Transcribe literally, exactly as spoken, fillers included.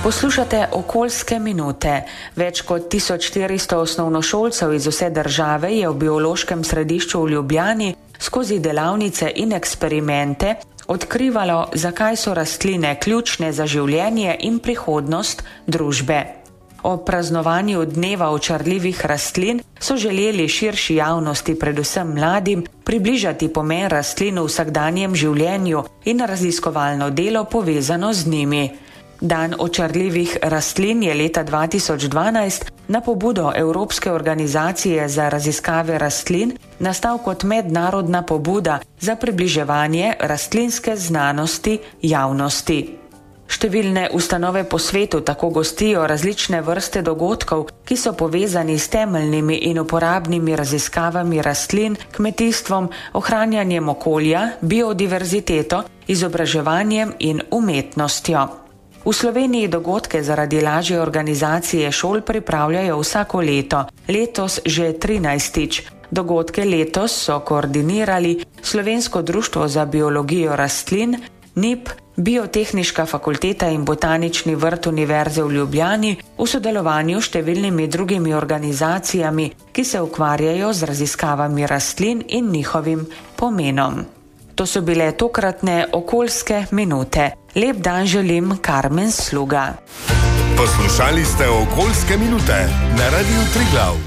Poslušate okoljske minute. Več kot tisoč štiristo osnovnošolcev iz vse države je v biološkem središču v Ljubljani skozi delavnice in eksperimente odkrivalo, zakaj so rastline ključne za življenje in prihodnost družbe. Ob praznovanju dneva očarljivih rastlin so želeli širši javnosti, predvsem mladim, približati pomen rastlin v vsakdanjem življenju in raziskovalno delo povezano z njimi. Dan očarljivih rastlin je leta dva tisoč dvanajst na pobudo Evropske organizacije za raziskave rastlin nastal kot mednarodna pobuda za približevanje rastlinske znanosti javnosti. Številne ustanove po svetu tako gostijo različne vrste dogodkov, ki so povezani s temeljnimi in uporabnimi raziskavami rastlin, kmetijstvom, ohranjanjem okolja, biodiverziteto, izobraževanjem in umetnostjo. V Sloveniji dogodke zaradi lažje organizacije šol pripravljajo vsako leto, letos že trinajstič. Dogodke letos so koordinirali Slovensko društvo za biologijo rastlin, N I P, Biotehniška fakulteta in Botanični vrt Univerze v Ljubljani v sodelovanju s številnimi drugimi organizacijami, ki se ukvarjajo z raziskavami rastlin in njihovim pomenom. To so bile tokratne okoljske minute. Lep dan želim, Karmen Sluga. Poslušali ste okoljske minute na Radiu Triglav.